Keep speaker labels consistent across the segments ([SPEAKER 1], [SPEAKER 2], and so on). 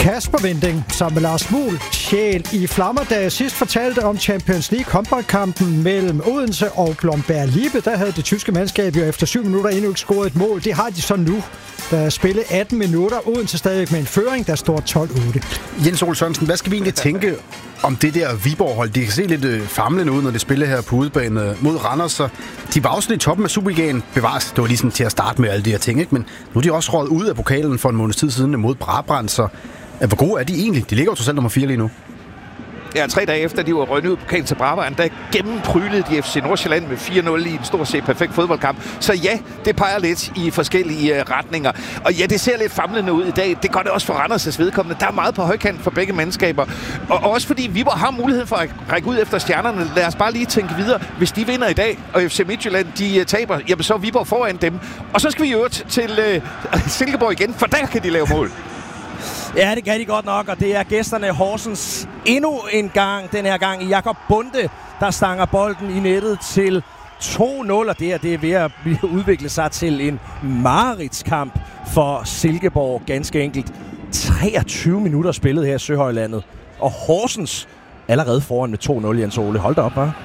[SPEAKER 1] Kasper Winding, som med Lars Muhl, sjæl i flammer, da jeg sidst fortalte om Champions League håndboldkampen mellem Odense og Blomberg Liebe. Der havde det tyske mandskab jo efter 7 minutter endnu ikke scoret et mål. Det har de så nu. Der er spillet 18 minutter. Odense stadig med en føring, der står 12-8.
[SPEAKER 2] Jens Ole Sørensen, hvad skal vi egentlig tænke om det der Viborg-hold? De kan se lidt famlende ud, når de spiller her på udebane mod Randers. Så de var også i toppen af Superligaen. Bevares, det var ligesom til at starte med alle de her ting, ikke? Men nu er de også røget ud af pokalen for en måneds tid siden mod Brabrand. Så hvor gode er de egentlig? De ligger jo totalt nummer 4 lige nu.
[SPEAKER 3] Ja, 3 dage efter, de var røget ud på pokalen til Brabrand, der gennemprylede de FC Nordsjælland med 4-0 i en stort set perfekt fodboldkamp. Så ja, det peger lidt i forskellige retninger. Og ja, det ser lidt famlende ud i dag. Det gør det også for Randers' vedkommende. Der er meget på højkant for begge mandskaber. Og også fordi Viborg har mulighed for at række ud efter stjernerne. Lad os bare lige tænke videre. Hvis de vinder i dag, og FC Midtjylland de taber, jamen så er Viborg foran dem. Og så skal vi jo til Silkeborg igen, for der kan de lave mål.
[SPEAKER 4] Ja, det kan de godt nok, og det er gæsterne Horsens endnu en gang, den her gang i Jakob Bunde, der stanger bolden i nettet til 2-0, og det er ved at udvikle sig til en mareridtskamp for Silkeborg, ganske enkelt. 23 minutter spillet her i Søhøjlandet, og Horsens allerede foran med 2-0, Jens Ole. Hold da op, hva'?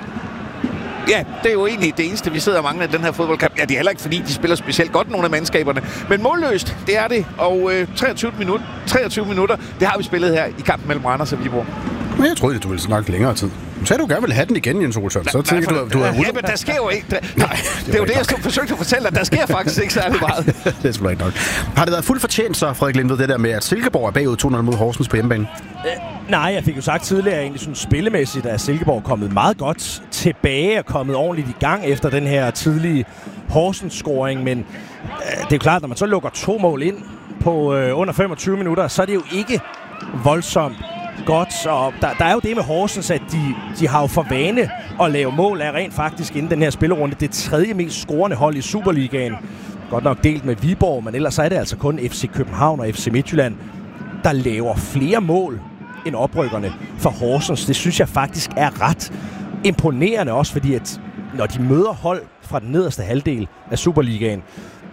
[SPEAKER 3] Ja, det er jo egentlig det eneste, vi sidder og mangler i den her fodboldkamp. Ja, det er heller ikke, fordi de spiller specielt godt, nogle af mandskaberne. Men målløst, det er det. Og 23 minutter, det har vi spillet her i kampen mellem Randers og Viborg.
[SPEAKER 2] Men jeg troede, du ville snakke længere tid. Du sagde, du gerne ville have den igen, Jens Ole Sørensen. Så tænker du har
[SPEAKER 3] ja, men der sker jo ikke. Nej, det er jo det, jeg forsøgte at fortælle dig. Der sker faktisk ikke særlig meget.
[SPEAKER 2] Det er sgu ikke nok. Har det været fuldt fortjent så, Frederik Lindved, det der med, at Silkeborg er bagud 2-0 mod Horsens på hjemmebane?
[SPEAKER 4] Nej, jeg fik jo sagt tidligere, at jeg egentlig synes spillemæssigt, at Silkeborg er kommet meget godt tilbage og kommet ordentligt i gang efter den her tidlige Horsens-scoring. Men det er jo klart, når man så lukker 2 mål ind på under 25 minutter, så er det jo ikke voldsomt godt. Og der er jo det med Horsens, at de har jo for vane at lave mål af rent faktisk inden den her spillerunde. Det 3. mest scorende hold i Superligaen. Godt nok delt med Viborg, men ellers er det altså kun FC København og FC Midtjylland, der laver flere mål end oprykkerne for Horsens. Det synes jeg faktisk er ret imponerende også, fordi at når de møder hold fra den nederste halvdel af Superligaen,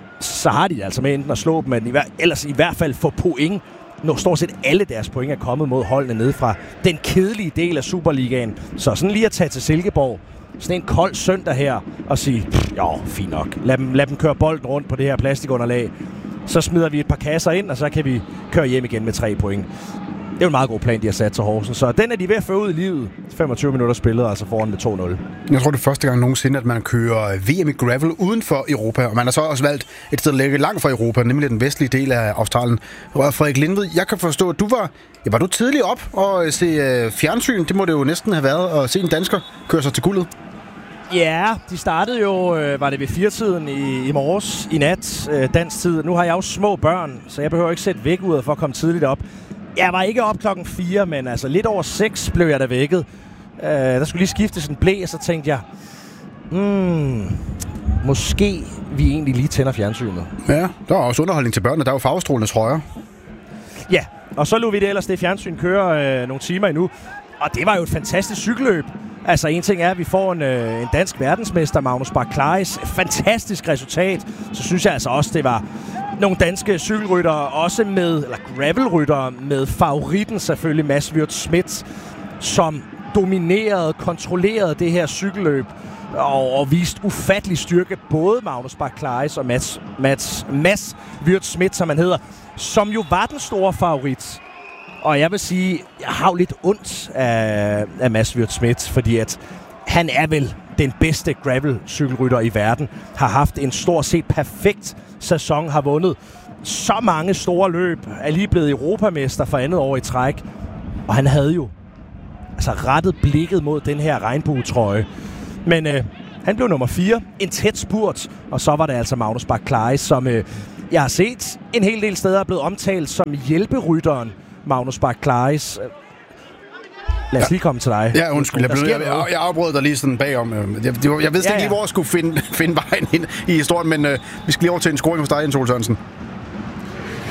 [SPEAKER 4] så har de altså med enten at slå dem, men ellers i hvert fald få point, når stort set alle deres point er kommet mod holdene nede fra den kedelige del af Superligaen. Så sådan lige at tage til Silkeborg, sådan en kold søndag her, og sige, jo, fint nok, lad dem køre bolden rundt på det her plastikunderlag. Så smider vi et par kasser ind, og så kan vi køre hjem igen med 3 point. Det er jo en meget god plan, de har sat til Horsens. Så den er de ved at føre ud i livet. 25 minutter spillet, altså foran med 2-0. Jeg
[SPEAKER 2] tror, det er første gang nogensinde, at man kører VM i gravel uden for Europa. Og man har så også valgt et sted, der ligger langt fra Europa, nemlig den vestlige del af Australien. Og Frederik Lindved, jeg kan forstå, at var du tidligt op og se fjernsyn? Det må det jo næsten have været at se en dansker køre sig til guldet.
[SPEAKER 4] Ja, de startede jo, var det ved 4-tiden i morges, i nat, dansk tid. Nu har jeg jo små børn, så jeg behøver ikke sætte vækkeuret for at komme tidligt op. Jeg var ikke op klokken 4, men altså lidt over 6 blev jeg da vækket. Der skulle lige skiftes en blæ, og så tænkte jeg, måske vi egentlig lige tænder fjernsynet.
[SPEAKER 2] Ja, der er også underholdning til børnene. Der er jo farvestrålende trøjer.
[SPEAKER 4] Ja, og så lod vi det ellers det fjernsyn køre nogle timer endnu. Og det var jo et fantastisk cykelløb. Altså en ting er, at vi får en dansk verdensmester, Magnus Bach Claes. Fantastisk resultat. Så synes jeg altså også, det var nogle danske cykelryttere, også med, eller gravelryttere, med favoritten selvfølgelig, Mads Wirt Schmidt, som dominerede, kontrollerede det her cykelløb og viste ufattelig styrke. Både Magnus Bach Claes og Mads Wirt Schmidt, som han hedder, som jo var den store favorit. Og jeg vil sige, jeg har jo lidt ondt af Mads Wirt Schmidt, fordi at han er vel den bedste gravel-cykelrytter i verden. Har haft en stort set perfekt sæson, har vundet så mange store løb, er lige blevet europamester for andet år i træk. Og han havde jo altså rettet blikket mod den her regnbuetrøje. Men han blev nummer 4, en tæt spurt, og så var det altså Magnus Bach Claes, som jeg har set en hel del steder er blevet omtalt som hjælperytteren Magnus Bach Claes. Lad os lige komme til dig.
[SPEAKER 2] Ja, undskyld. Jeg afbrød dig lige sådan bagom. Jeg vidste ikke lige, hvor jeg skulle finde vejen ind i historien, men vi skal lige over til en scoring hos dig, Jens Ole Sørensen.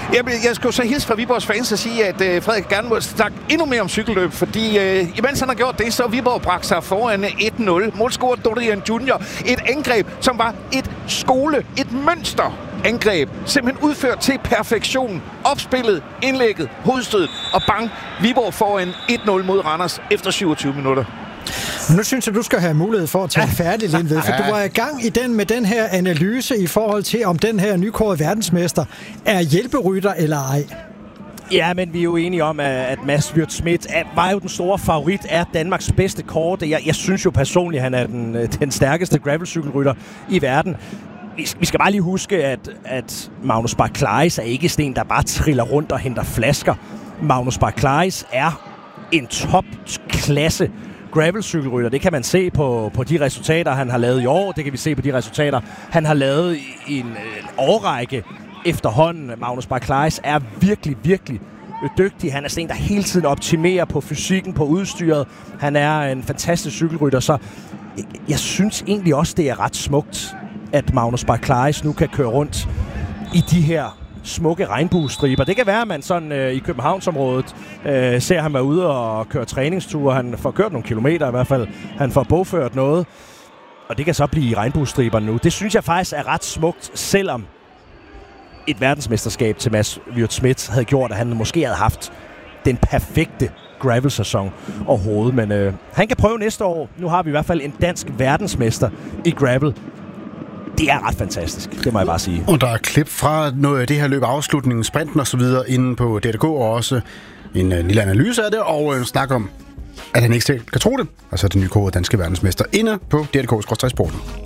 [SPEAKER 3] Jeg skal jo så hilse fra Viborgs fans og sige, at Frederik gerne må snakke endnu mere om cykelløb, fordi imens han har gjort det, så har Viborg bragt sig foran 1-0. Målscorer Dorian Junior. Et angreb, som var et mønsterangreb. Simpelthen udført til perfektion. Opspillet, indlægget, hovedstødet og bang. Viborg foran 1-0 mod Randers efter 27 minutter.
[SPEAKER 1] Nu synes jeg, du skal have mulighed for at tage færdig, Lindved, for du var i gang med den her analyse i forhold til, om den her nykårede verdensmester er hjælperytter eller ej.
[SPEAKER 4] Ja, men vi er jo enige om, at Mads Wirt Schmidt var jo den store favorit af Danmarks bedste kort. Jeg synes jo personligt, at han er den stærkeste gravelcykelrytter i verden. Vi skal bare lige huske, at Magnus Bach Klaris er ikke sådan en, der bare triller rundt og henter flasker. Magnus Bach Klaris er en topklasse gravelcykelrytter. Det kan man se på de resultater, han har lavet i år. Det kan vi se på de resultater, han har lavet i en årrække efterhånden. Magnus Bach Klaris er virkelig, virkelig dygtig. Han er sådan en, der hele tiden optimerer på fysikken, på udstyret. Han er en fantastisk cykelrytter, så jeg synes egentlig også, det er ret smukt, at Magnus Bach Klaris nu kan køre rundt i de her smukke regnbuestriber. Det kan være, at man sådan i Københavnsområdet ser ham være ude og køre træningsture. Han får kørt nogle kilometer i hvert fald. Han får bogført noget. Og det kan så blive regnbuestriber nu. Det synes jeg faktisk er ret smukt, selvom et verdensmesterskab til Mads Wirt Schmidt havde gjort, at han måske havde haft den perfekte gravel-sæson overhovedet. Men han kan prøve næste år. Nu har vi i hvert fald en dansk verdensmester i gravel. Det er ret fantastisk, det må jeg bare sige.
[SPEAKER 2] Og der er klip fra noget af det her løb, afslutningen, sprinten og så videre inde på DRK, og også en lille analyse af det, og en snak om, at han ikke selv kan tro det. Altså den nye danske verdensmester inde på DRK/sporten.